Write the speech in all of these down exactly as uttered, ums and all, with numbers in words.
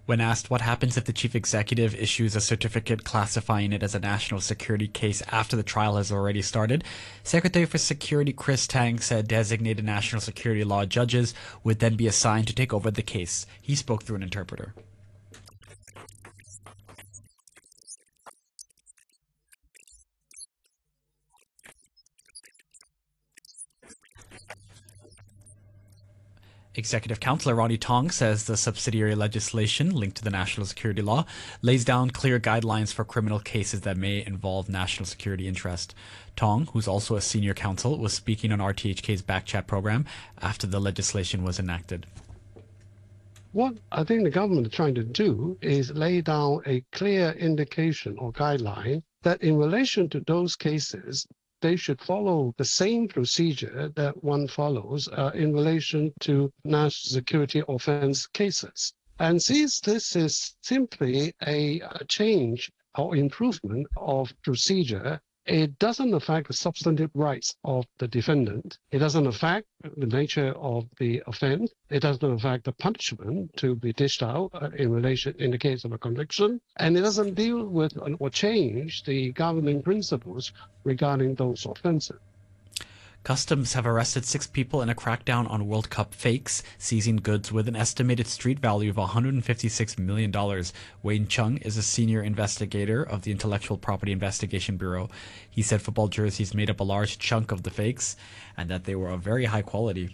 When asked what happens if the chief executive issues a certificate classifying it as a national security case after the trial has already started, Secretary for Security Chris Tang said designated national security law judges would then be assigned to take over the case. He spoke through an interpreter. Executive Councillor Ronnie Tong says the subsidiary legislation linked to the national security law lays down clear guidelines for criminal cases that may involve national security interest. Tong, who's also a senior counsel, was speaking on R T H K's Backchat program after the legislation was enacted. What I think the government is trying to do is lay down a clear indication or guideline that in relation to those cases, they should follow the same procedure that one follows uh, in relation to national security offense cases. And since this is simply a, a change or improvement of procedure, it doesn't affect the substantive rights of the defendant. It doesn't affect the nature of the offense. It doesn't affect the punishment to be dished out uh, in relation in the case of a conviction. And it doesn't deal with or change the governing principles regarding those offenses. Customs have arrested six people in a crackdown on World Cup fakes, seizing goods with an estimated street value of one hundred fifty-six million dollars. Wayne Chung is a senior investigator of the Intellectual Property Investigation Bureau. He said football jerseys made up a large chunk of the fakes and that they were of very high quality.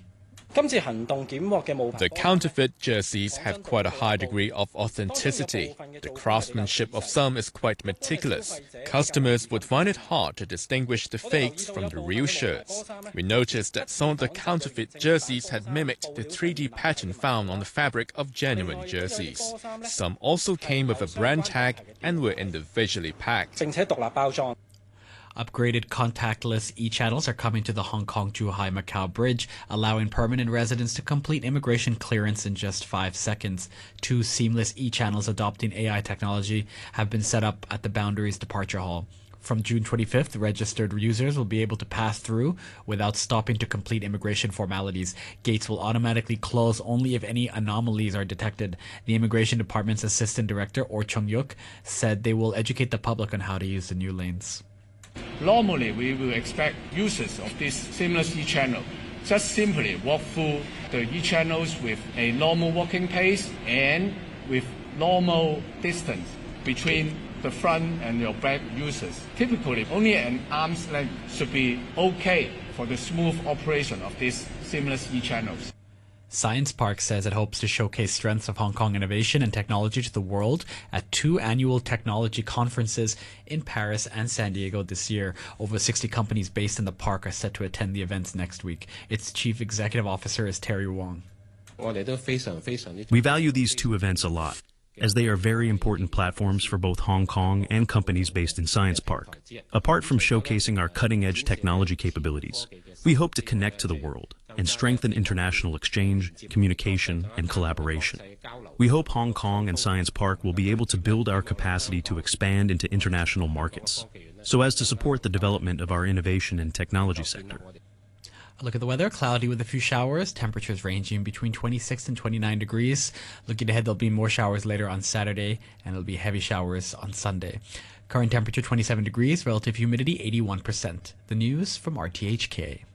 The counterfeit jerseys have quite a high degree of authenticity. The craftsmanship of some is quite meticulous. Customers would find it hard to distinguish the fakes from the real shirts. We noticed that some of the counterfeit jerseys had mimicked the three D pattern found on the fabric of genuine jerseys. Some also came with a brand tag and were individually packed. Upgraded contactless e-channels are coming to the Hong Kong-Zhuhai-Macau Bridge, allowing permanent residents to complete immigration clearance in just five seconds. Two seamless e-channels adopting A I technology have been set up at the Boundaries Departure Hall. From June twenty-fifth, registered users will be able to pass through without stopping to complete immigration formalities. Gates will automatically close only if any anomalies are detected. The Immigration Department's Assistant Director, Or Chung-yuk, said they will educate the public on how to use the new lanes. Normally, we will expect users of this seamless e-channel just simply walk through the e-channels with a normal walking pace and with normal distance between the front and your back users. Typically, only an arm's length should be okay for the smooth operation of these seamless e-channels. Science Park says it hopes to showcase strengths of Hong Kong innovation and technology to the world at two annual technology conferences in Paris and San Diego this year. Over sixty companies based in the park are set to attend the events next week. Its chief executive officer is Terry Wong. We value these two events a lot, as they are very important platforms for both Hong Kong and companies based in Science Park. Apart from showcasing our cutting-edge technology capabilities, we hope to connect to the world and strengthen international exchange, communication, and collaboration. We hope Hong Kong and Science Park will be able to build our capacity to expand into international markets, so as to support the development of our innovation and technology sector. A look at the weather, cloudy with a few showers, temperatures ranging between twenty-six and twenty-nine degrees. Looking ahead, there'll be more showers later on Saturday, and it'll be heavy showers on Sunday. Current temperature twenty-seven degrees, relative humidity eighty-one percent. The news from R T H K.